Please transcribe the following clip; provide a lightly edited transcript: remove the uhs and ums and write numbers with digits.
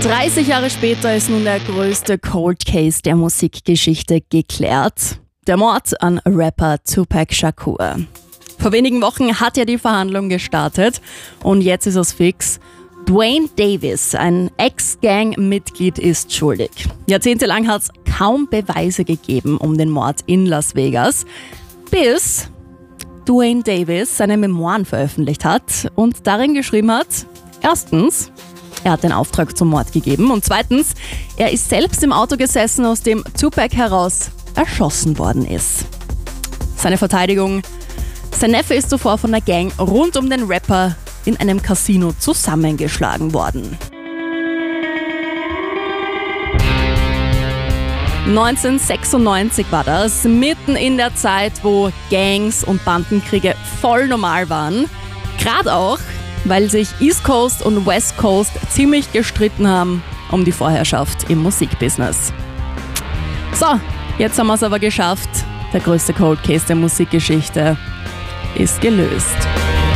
30 Jahre später ist nun der größte Cold Case der Musikgeschichte geklärt. Der Mord an Rapper Tupac Shakur. Vor wenigen Wochen hat ja die Verhandlung gestartet und jetzt ist es fix. Duane Davis, ein Ex-Gang-Mitglied, ist schuldig. Jahrzehntelang hat es kaum Beweise gegeben um den Mord in Las Vegas, bis Duane Davis seine Memoiren veröffentlicht hat und darin geschrieben hat, erstens, er hat den Auftrag zum Mord gegeben und zweitens, er ist selbst im Auto gesessen, aus dem Tupac heraus erschossen worden ist. Seine Verteidigung: Sein Neffe ist zuvor von der Gang rund um den Rapper in einem Casino zusammengeschlagen worden. 1996 war das, mitten in der Zeit, wo Gangs und Bandenkriege voll normal waren. Gerade auch, weil sich East Coast und West Coast ziemlich gestritten haben um die Vorherrschaft im Musikbusiness. So, jetzt haben wir es aber geschafft. Der größte Cold Case der Musikgeschichte ist gelöst.